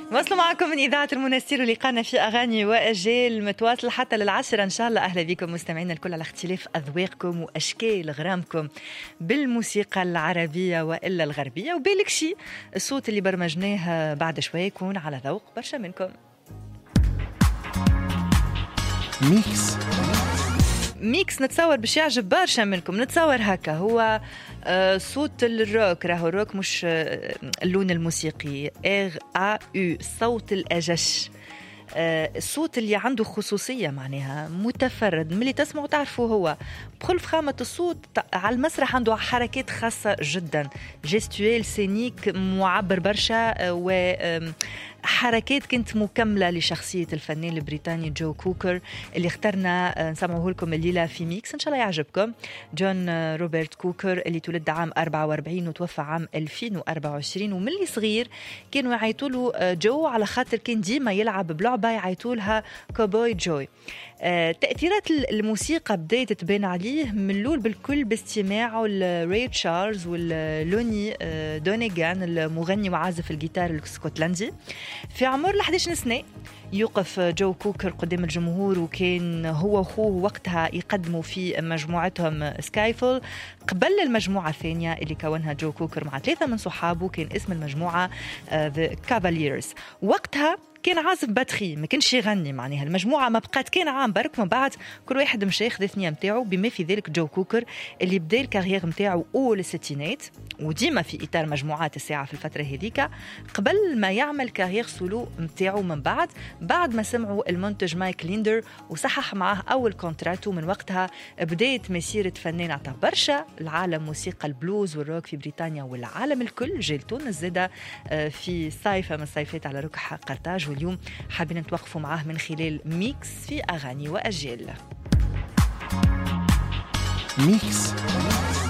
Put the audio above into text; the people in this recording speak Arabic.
وصلوا معكم من إذاعة المنستير ولقانا في أغاني وأجيال متواصل حتى للعشرة إن شاء الله. أهلا بكم مستمعينا الكل على اختلاف أذواقكم وأشكال غرامكم بالموسيقى العربية وإلا الغربية، وبالك شيء الصوت اللي برمجناه بعد شوي يكون على ذوق برشا منكم. ميكس نتصور باش يعجب برشا منكم. نتصور هكا هو صوت الروك، راهو الروك مش اللون الموسيقي، RAU صوت الأجش، الصوت اللي عنده خصوصية معناها متفرد، ملي تسمعوا تعرفوا هو بخل فخامة الصوت. على المسرح عنده حركات خاصة جدا، جيستويل سينيك معبر برشا، وحركات كنت مكملة لشخصية الفنان البريطاني جو كوكر اللي اخترنا نسمعه لكم الليلة في ميكس. إن شاء الله يعجبكم. جون روبرت كوكر اللي تولد عام 44 وتوفى عام 2024، وملي صغير كانوا يعيطوا له جو على خاطر كان ديما يلعب بلعبة يعيطوا لها كوبوي جوي. تأثيرات الموسيقى بدأت تبان عليه من الأول بالكل باستماعه لري تشارلز واللوني دونيغان المغني وعازف الجيتار الاسكتلندي. في عمر 11 سنة يوقف جو كوكر قدام الجمهور، وكان هو وأخوه وقتها يقدموا في مجموعتهم سكايفول قبل المجموعة الثانية اللي كونها جو كوكر مع 3 من صحابه، كان اسم المجموعة The Cavaliers. وقتها كان عازف باتري، ما كانش يغني معناها. المجموعة ما بقات، كان عام برك من بعد كل واحد مشى ياخذ الثنية متاعو، بما في ذلك جو كوكر اللي بدا الكارير متاعو أول الستينات وديما في إطار مجموعات الساعة في الفترة هذيك، قبل ما يعمل كارير سولو متاعو من بعد ما سمعوا المنتج مايك ليندر وصحح معاه أول كونتراتو. من وقتها بداية مسيرة فنان عطى برشا العالم موسيقى البلوز والروك في بريطانيا والعالم الكل. جيلتون الزادة في صيفة من الصيفات على ركح قرطاج، واليوم حابين نتوقفوا معاه من خلال ميكس في أغاني وأجيال. ميكس